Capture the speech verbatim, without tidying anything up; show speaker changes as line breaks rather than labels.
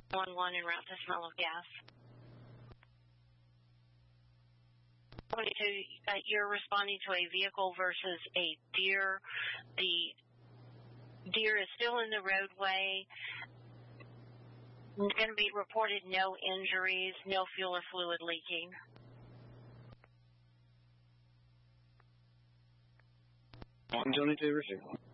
one one en route to smell of gas. twenty-two, uh, you're responding to a vehicle versus a deer. The deer is still in the roadway. There's going to be reported no injuries, no fuel or fluid leaking.
one twenty-two, receive.